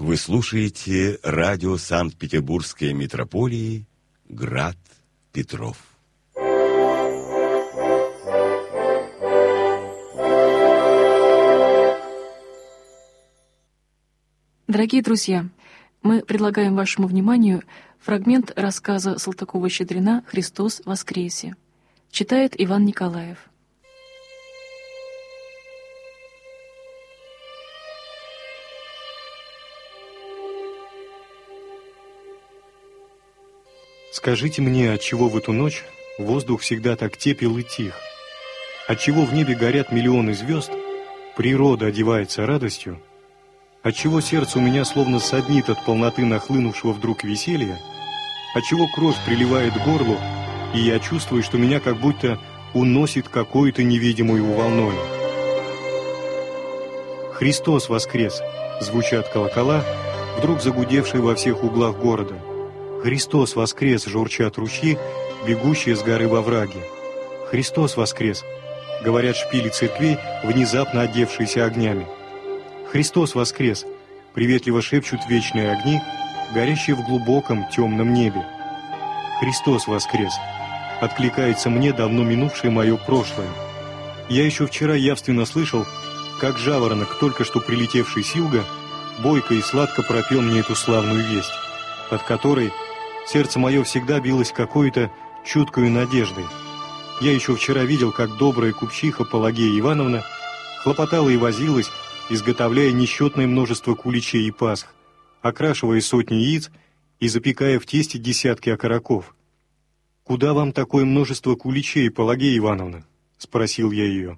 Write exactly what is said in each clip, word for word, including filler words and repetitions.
Вы слушаете радио Санкт-Петербургской митрополии «Град Петров». Дорогие друзья, мы предлагаем вашему вниманию фрагмент рассказа Салтыкова-Щедрина «Христос воскресе». Читает Иван Николаев. Скажите мне, отчего в эту ночь воздух всегда так тепел и тих? Отчего в небе горят миллионы звезд, природа одевается радостью? Отчего сердце у меня словно саднит от полноты нахлынувшего вдруг веселья? Отчего кровь приливает к горлу, и я чувствую, что меня как будто уносит какой-то невидимой волной? «Христос воскрес!» — звучат колокола, вдруг загудевшие во всех углах города. «Христос воскрес!» — журчат ручьи, бегущие с горы во враге. «Христос воскрес!» — говорят шпили церквей, внезапно одевшиеся огнями. «Христос воскрес!» — приветливо шепчут вечные огни, горящие в глубоком темном небе. «Христос воскрес!» — откликается мне давно минувшее мое прошлое. Я еще вчера явственно слышал, как жаворонок, только что прилетевший с юга, бойко и сладко пропел мне эту славную весть, от которой сердце мое всегда билось какой-то чуткой надеждой. Я еще вчера видел, как добрая купчиха Пелагея Ивановна хлопотала и возилась, изготовляя несчетное множество куличей и пасх, окрашивая сотни яиц и запекая в тесте десятки окороков. «Куда вам такое множество куличей, Пелагея Ивановна?» — спросил я ее.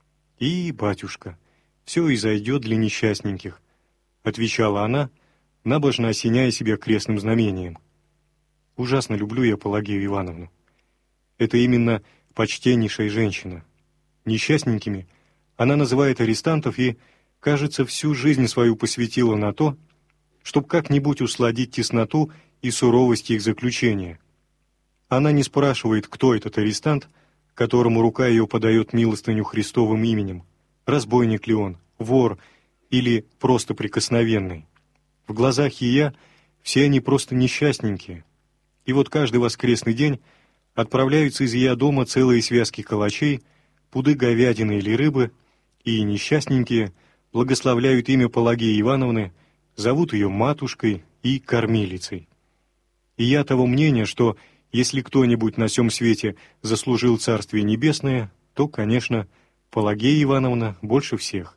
«И, батюшка, все изойдет для несчастненьких», — отвечала она, набожно осеняя себя крестным знамением. Ужасно люблю я Пелагею Ивановну. Это именно почтеннейшая женщина. Несчастненькими она называет арестантов и, кажется, всю жизнь свою посвятила на то, чтобы как-нибудь усладить тесноту и суровость их заключения. Она не спрашивает, кто этот арестант, которому рука ее подает милостыню Христовым именем, разбойник ли он, вор или просто прикосновенный. В глазах ее все они просто несчастненькие. И вот каждый воскресный день отправляются из ее дома целые связки калачей, пуды говядины или рыбы, и несчастненькие благословляют имя Пелагеи Ивановны, зовут ее матушкой и кормилицей. И я того мнения, что если кто-нибудь на сем свете заслужил Царствие Небесное, то, конечно, Пелагея Ивановна больше всех.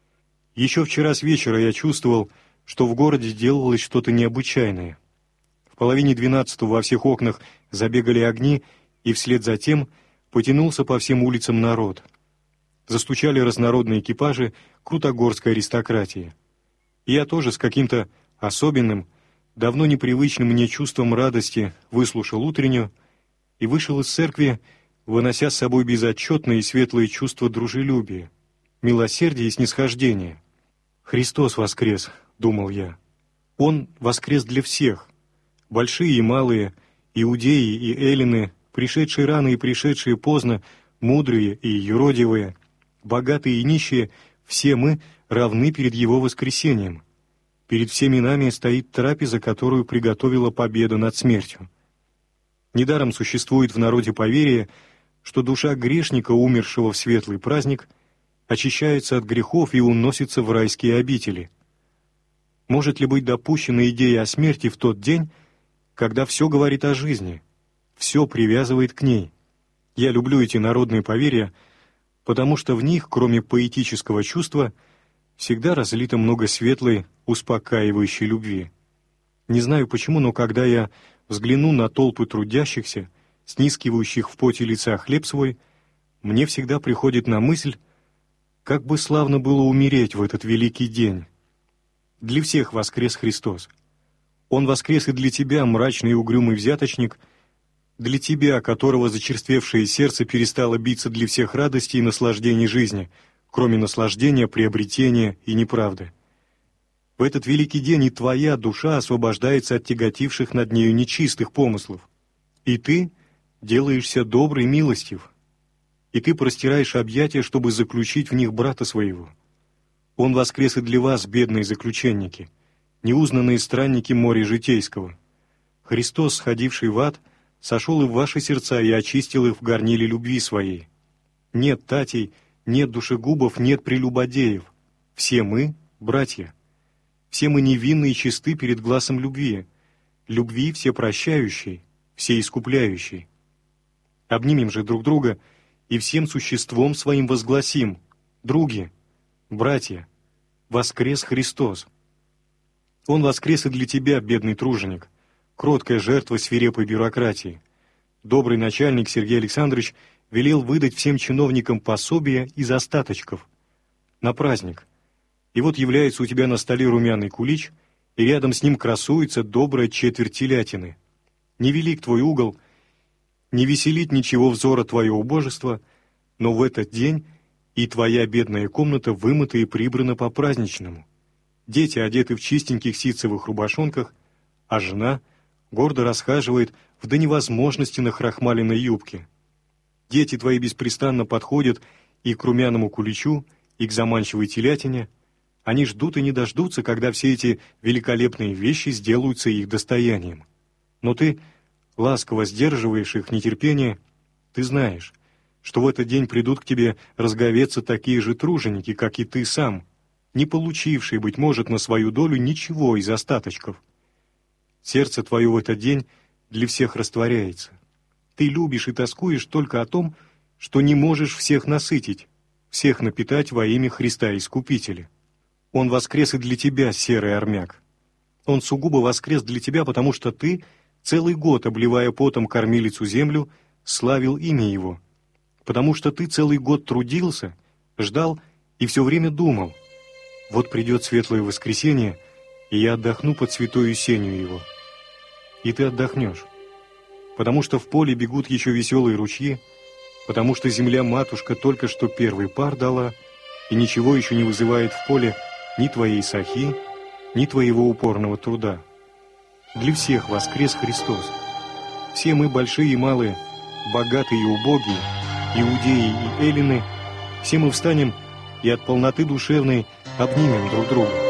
Еще вчера с вечера я чувствовал, что в городе делалось что-то необычайное. В половине двенадцатого во всех окнах забегали огни, и вслед за тем потянулся по всем улицам народ. Застучали разнородные экипажи крутогорской аристократии. И я тоже с каким-то особенным, давно непривычным мне чувством радости выслушал утреннюю и вышел из церкви, вынося с собой безотчетные и светлые чувства дружелюбия, милосердия и снисхождения. «Христос воскрес!» — думал я. «Он воскрес для всех, большие и малые, иудеи и эллины, пришедшие рано и пришедшие поздно, мудрые и юродивые, богатые и нищие, все мы равны перед Его воскресением. Перед всеми нами стоит трапеза, которую приготовила победа над смертью. Недаром существует в народе поверье, что душа грешника, умершего в светлый праздник, очищается от грехов и уносится в райские обители. Может ли быть допущена идея о смерти в тот день, когда все говорит о жизни, все привязывает к ней? Я люблю эти народные поверья, потому что в них, кроме поэтического чувства, всегда разлито много светлой, успокаивающей любви. Не знаю почему, но когда я взгляну на толпы трудящихся, снискивающих в поте лица хлеб свой, мне всегда приходит на мысль, как бы славно было умереть в этот великий день. Для всех воскрес Христос. Он воскрес и для тебя, мрачный и угрюмый взяточник, для тебя, которого зачерствевшее сердце перестало биться для всех радостей и наслаждений жизни, кроме наслаждения, приобретения и неправды. В этот великий день и твоя душа освобождается от тяготивших над нею нечистых помыслов, и ты делаешься добрый, милостив, и ты простираешь объятия, чтобы заключить в них брата своего. Он воскрес и для вас, бедные заключенники, неузнанные странники моря житейского. Христос, сходивший в ад, сошел и в ваши сердца и очистил их в горниле любви своей. Нет татей, нет душегубов, нет прелюбодеев. Все мы — братья. Все мы невинны и чисты перед глазом любви, любви всепрощающей, всеискупляющей. Обнимем же друг друга и всем существом своим возгласим: други, братья, воскрес Христос! Он воскрес и для тебя, бедный труженик, кроткая жертва свирепой бюрократии. Добрый начальник Сергей Александрович велел выдать всем чиновникам пособия из остаточков на праздник. И вот является у тебя на столе румяный кулич, и рядом с ним красуется добрая четверть телятины. Невелик твой угол, не веселит ничего взора твое убожество, но в этот день и твоя бедная комната вымыта и прибрана по-праздничному. Дети одеты в чистеньких ситцевых рубашонках, а жена гордо расхаживает в до невозможности нахрахмаленной юбке. Дети твои беспрестанно подходят и к румяному куличу, и к заманчивой телятине. Они ждут и не дождутся, когда все эти великолепные вещи сделаются их достоянием. Но ты ласково сдерживаешь их нетерпение, ты знаешь, что в этот день придут к тебе разговеться такие же труженики, как и ты сам, не получившие, быть может, на свою долю ничего из остаточков. Сердце твое в этот день для всех растворяется. Ты любишь и тоскуешь только о том, что не можешь всех насытить, всех напитать во имя Христа Искупителя. Он воскрес и для тебя, серый армяк. Он сугубо воскрес для тебя, потому что ты, целый год обливая потом кормилицу землю, славил имя Его. Потому что ты целый год трудился, ждал и все время думал: вот придет светлое воскресенье, и я отдохну под святою сенью Его. И ты отдохнешь, потому что в поле бегут еще веселые ручьи, потому что земля-матушка только что первый пар дала, и ничего еще не вызывает в поле ни твоей сахи, ни твоего упорного труда. Для всех воскрес Христос. Все мы, большие и малые, богатые и убогие, иудеи и эллины, все мы встанем и от полноты душевной обнимем друг друга.